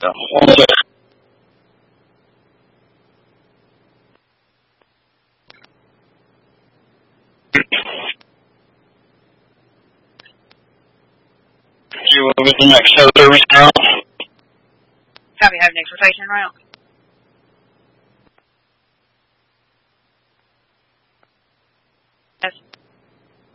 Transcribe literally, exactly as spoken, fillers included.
Yeah. One second. You will be the next service route. Copy, have next rotation route.